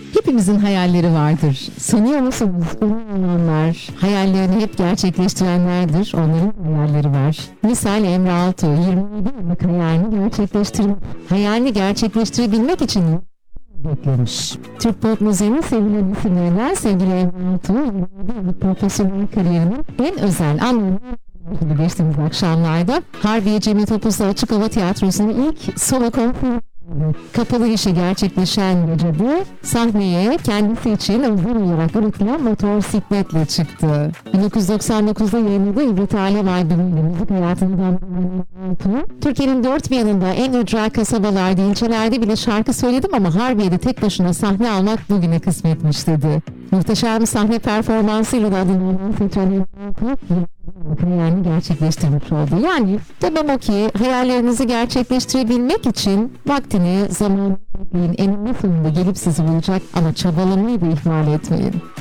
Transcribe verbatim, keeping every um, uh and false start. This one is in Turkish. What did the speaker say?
Hepimizin hayalleri vardır. Sanıyor musunuz? Olanlar, hayallerini hep gerçekleştirenlerdir. Onların hayalleri var. Misal Emre Altuğ, yirmi yedi yıllık hayalini gerçekleştirmek. Hayalini gerçekleştirebilmek için beklemiş. Türk pop müziğinin sevilen isimlerinden sevgili Emre Altuğ, yirmi yedi yıllık profesyonel kariyerinin en özel anlarını geçtiğimiz akşamlarda Harbiye Cemil Topuzlu Açık Hava Tiyatrosu'nun ilk solo konseri kapalı işi gerçekleşen gecede sahneye kendisi için özel olarak üretilen motosikletle çıktı. bin dokuz yüz doksan dokuzda yayınladığı İbret Alem albümüyle müzik hayatından Türkiye'nin dört bir yanında en ücra kasabalarda, ilçelerde bile şarkı söyledim ama Harbiye'de tek başına sahne almak bugüne kısmetmiş dedi. Muhteşem sahne performansıyla da adını seçen hayalini gerçekleştirmiş oldu. Yani demem o ki hayallerinizi gerçekleştirebilmek için vaktini, zamanını bekleyin. Eninde sonunda gelip sizi bulacak ama çabalamayı da ihmal etmeyin.